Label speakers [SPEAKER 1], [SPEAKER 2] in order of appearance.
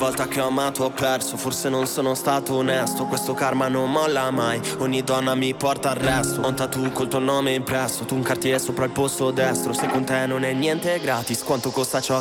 [SPEAKER 1] Volta che ho amato ho perso, forse non sono stato onesto. Questo karma non molla mai, ogni donna mi porta al resto. Ho un tattoo col tuo nome impresso, tu un cartier sopra il polso destro. Se con te non è niente gratis, quanto costa ciò